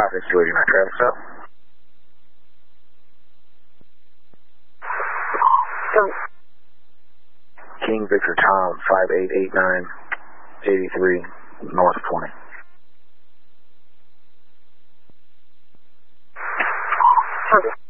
traffic, 289 traffic stop. King Victor Tom, 5889, 83, North 20. Okay.